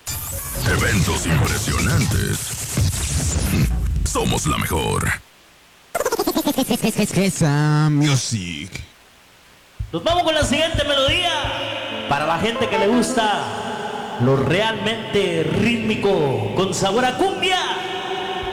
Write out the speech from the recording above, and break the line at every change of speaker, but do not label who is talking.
Eventos impresionantes. Somos la mejor.
Esa music.
Nos vamos con la siguiente melodía. Para la gente que le gusta lo realmente rítmico, con sabor a cumbia.